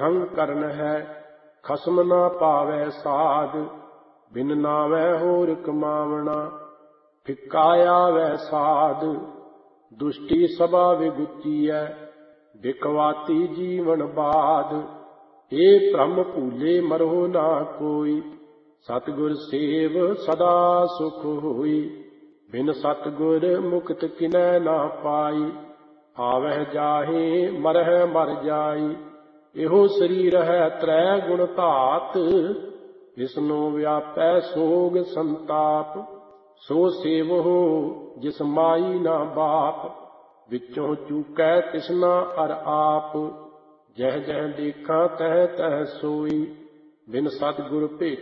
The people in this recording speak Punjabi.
ਅਹੰ ਕਰਨ ਹੈ। ਖਸਮ ਨਾ ਪਾਵੈ ਸਾਧ, ਬਿਨ ਨਾਵੈ ਹੋਰ ਕਮਾਵਣਾ। ਫਿੱਕਾ ਆਵੈ ਸਾਧ, ਦੁਸ਼ਟੀ ਸਭਾ ਵਿਗੁਚੀਐ। ਬਿਕਵਾਤੀ ਜੀਵਨ ਬਾਧ, ਏ ਭ੍ਰਮ ਭੂਲੇ ਮਰਹੁ ਨਾ ਕੋਈ। ਸਤਿਗੁਰ ਸੇਵ ਸਦਾ ਸੁਖ ਹੋਈ, ਬਿਨ ਸਤਿਗੁਰ ਮੁਕਤ ਕਿਨੈ ਨਾ ਪਾਈ। ਆਵਹਿ ਜਾਹੇ ਮਰਹਿ ਮਰ ਜਾਈ, ਇਹੋ ਸਰੀਰ ਹੈ ਤ੍ਰੈ ਗੁਣ ਧਾਤ। ਵਿਸਨੋ ਵਿਆਪੈ ਸੋਗ ਸੰਤਾਪ, ਸੋ ਸੇਵਹੁ ਜਿਸ ਮਾਈ ਨਾ ਬਾਪ। ਵਿੱਚੋਂ ਚੂਕੈ ਤਿਸਨਾ ਅਰ ਆਪ, ਜਹ ਜਹ ਦੇਖਾਂ ਤਹ ਤਹ ਸੋਈ। ਬਿਨ ਸਤਿਗੁਰ ਭੇਟ